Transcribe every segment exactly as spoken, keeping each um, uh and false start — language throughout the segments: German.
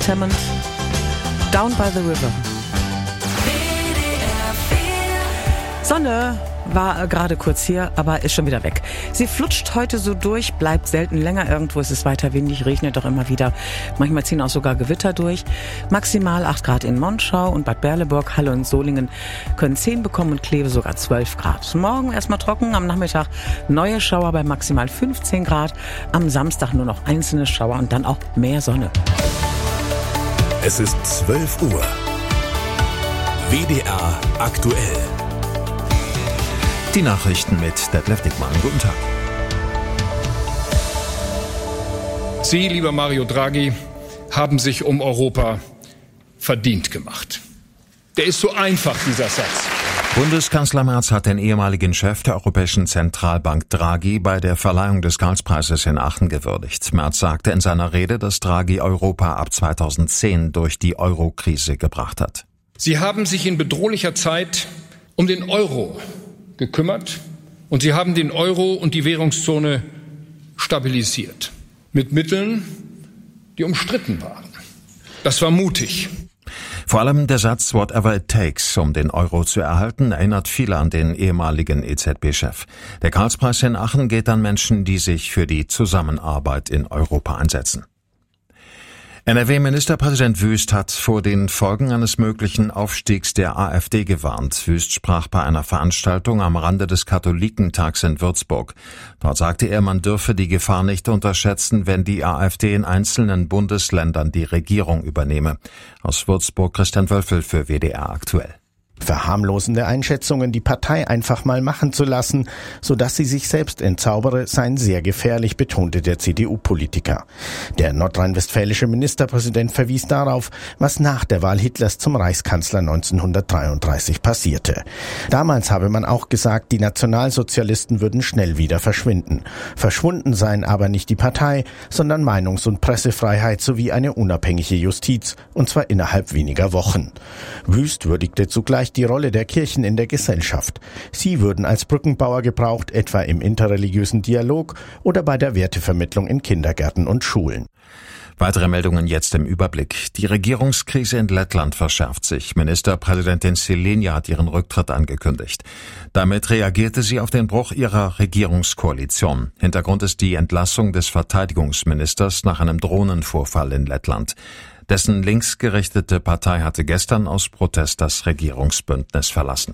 Hammond, Down by the River. Sonne war äh, gerade kurz hier, aber ist schon wieder weg. Sie flutscht heute so durch, bleibt selten länger. Irgendwo ist es weiter windig, regnet doch immer wieder. Manchmal ziehen auch sogar Gewitter durch. Maximal acht Grad in Monschau und Bad Berleburg, Halle und Solingen können zehn bekommen und Kleve sogar zwölf Grad. Morgen erstmal trocken, am Nachmittag neue Schauer bei maximal fünfzehn Grad. Am Samstag nur noch einzelne Schauer und dann auch mehr Sonne. Es ist zwölf Uhr. W D R aktuell. Die Nachrichten mit Detlef Dickmann. Guten Tag. Sie, lieber Mario Draghi, haben sich um Europa verdient gemacht. Der ist so einfach, dieser Satz. Bundeskanzler Merz hat den ehemaligen Chef der Europäischen Zentralbank Draghi bei der Verleihung des Karlspreises in Aachen gewürdigt. Merz sagte in seiner Rede, dass Draghi Europa ab zweitausendzehn durch die Euro-Krise gebracht hat. Sie haben sich in bedrohlicher Zeit um den Euro gekümmert und sie haben den Euro und die Währungszone stabilisiert. Mit Mitteln, die umstritten waren. Das war mutig. Vor allem der Satz "Whatever it takes", um den Euro zu erhalten, erinnert viele an den ehemaligen E Z B-Chef. Der Karlspreis in Aachen geht an Menschen, die sich für die Zusammenarbeit in Europa einsetzen. N R W-Ministerpräsident Wüst hat vor den Folgen eines möglichen Aufstiegs der AfD gewarnt. Wüst sprach bei einer Veranstaltung am Rande des Katholikentags in Würzburg. Dort sagte er, man dürfe die Gefahr nicht unterschätzen, wenn die AfD in einzelnen Bundesländern die Regierung übernehme. Aus Würzburg Christian Wölfel für W D R aktuell. Verharmlosende Einschätzungen, die Partei einfach mal machen zu lassen, sodass sie sich selbst entzaubere, seien sehr gefährlich, betonte der C D U-Politiker. Der nordrhein-westfälische Ministerpräsident verwies darauf, was nach der Wahl Hitlers zum Reichskanzler neunzehnhundertdreiunddreißig passierte. Damals habe man auch gesagt, die Nationalsozialisten würden schnell wieder verschwinden. Verschwunden seien aber nicht die Partei, sondern Meinungs- und Pressefreiheit sowie eine unabhängige Justiz, und zwar innerhalb weniger Wochen. Wüst würdigte zugleich die Rolle der Kirchen in der Gesellschaft. Sie würden als Brückenbauer gebraucht, etwa im interreligiösen Dialog oder bei der Wertevermittlung in Kindergärten und Schulen. Weitere Meldungen jetzt im Überblick. Die Regierungskrise in Lettland verschärft sich. Ministerpräsidentin Šiliniė hat ihren Rücktritt angekündigt. Damit reagierte sie auf den Bruch ihrer Regierungskoalition. Hintergrund ist die Entlassung des Verteidigungsministers nach einem Drohnenvorfall in Lettland. Dessen linksgerichtete Partei hatte gestern aus Protest das Regierungsbündnis verlassen.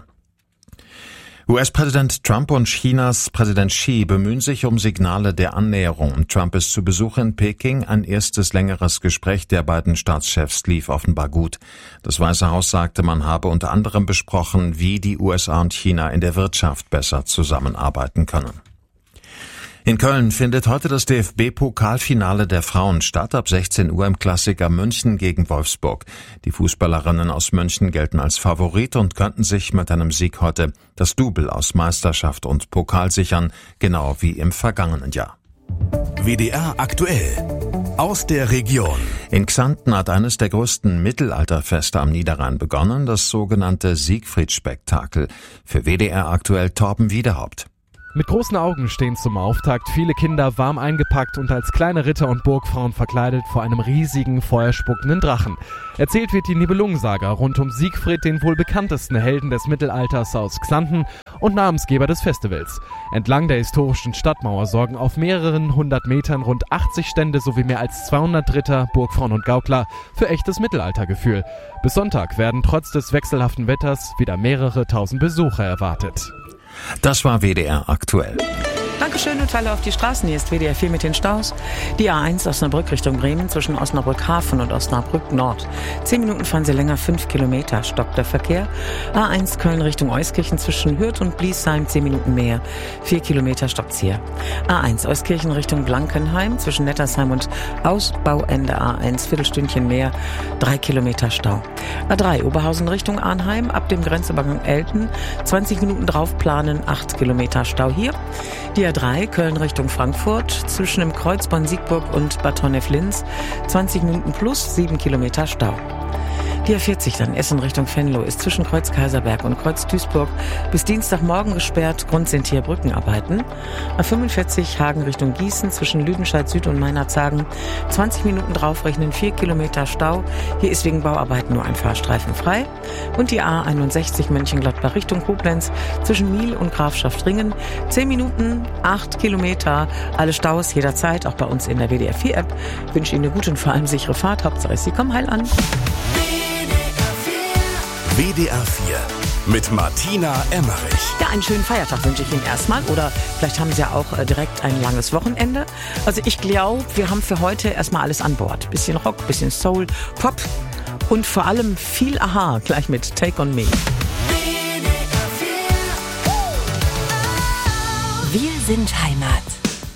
U S-Präsident Trump und Chinas Präsident Xi bemühen sich um Signale der Annäherung. Trump ist zu Besuch in Peking. Ein erstes längeres Gespräch der beiden Staatschefs lief offenbar gut. Das Weiße Haus sagte, man habe unter anderem besprochen, wie die U S A und China in der Wirtschaft besser zusammenarbeiten können. In Köln findet heute das D F B-Pokalfinale der Frauen statt, ab sechzehn Uhr im Klassiker München gegen Wolfsburg. Die Fußballerinnen aus München gelten als Favorit und könnten sich mit einem Sieg heute das Double aus Meisterschaft und Pokal sichern, genau wie im vergangenen Jahr. W D R aktuell. Aus der Region. In Xanten hat eines der größten Mittelalterfeste am Niederrhein begonnen, das sogenannte Siegfried-Spektakel. Für W D R aktuell Torben Wiederhaupt. Mit großen Augen stehen zum Auftakt viele Kinder warm eingepackt und als kleine Ritter und Burgfrauen verkleidet vor einem riesigen, feuerspuckenden Drachen. Erzählt wird die Nibelungensaga rund um Siegfried, den wohl bekanntesten Helden des Mittelalters aus Xanten und Namensgeber des Festivals. Entlang der historischen Stadtmauer sorgen auf mehreren hundert Metern rund achtzig Stände sowie mehr als zweihundert Ritter, Burgfrauen und Gaukler für echtes Mittelaltergefühl. Bis Sonntag werden trotz des wechselhaften Wetters wieder mehrere tausend Besucher erwartet. Das war W D R aktuell. Dankeschön und Falle auf die Straßen. Hier ist W D R vier mit den Staus. Die A eins Osnabrück Richtung Bremen zwischen Osnabrück Hafen und Osnabrück Nord. Zehn Minuten fahren Sie länger, fünf Kilometer stockt der Verkehr. A eins Köln Richtung Euskirchen zwischen Hürth und Bliesheim, zehn Minuten mehr. Vier Kilometer stockt's hier. A eins Euskirchen Richtung Blankenheim zwischen Nettersheim und Ausbauende A eins, Viertelstündchen mehr, drei Kilometer Stau. A drei Oberhausen Richtung Arnheim, ab dem Grenzübergang Elten, zwanzig Minuten drauf planen, acht Kilometer Stau hier. Die A drei Köln Richtung Frankfurt zwischen dem Kreuz Bonn-Siegburg und Bad Honnef-Linz, zwanzig Minuten plus sieben Kilometer Stau. Die A vierzig dann Essen Richtung Venlo ist zwischen Kreuz Kaiserberg und Kreuz Duisburg bis Dienstagmorgen gesperrt. Grund sind hier Brückenarbeiten. A fünfundvierzig Hagen Richtung Gießen zwischen Lüdenscheid Süd und Meinerzhagen. zwanzig Minuten draufrechnen, vier Kilometer Stau. Hier ist wegen Bauarbeiten nur ein Fahrstreifen frei. Und die A einundsechzig Mönchengladbach Richtung Koblenz zwischen Miel und Grafschaft-Ringen. zehn Minuten, acht Kilometer. Alle Staus jederzeit, auch bei uns in der W D R vier App. Ich wünsche Ihnen eine gute und vor allem sichere Fahrt. Hauptsache, Sie kommen heil an. W D R vier mit Martina Emmerich. Ja, einen schönen Feiertag wünsche ich Ihnen erstmal. Oder vielleicht haben Sie ja auch äh, direkt ein langes Wochenende. Also ich glaube, wir haben für heute erstmal alles an Bord. Bisschen Rock, bisschen Soul, Pop und vor allem viel Aha gleich mit Take on Me. Wir sind Heimat.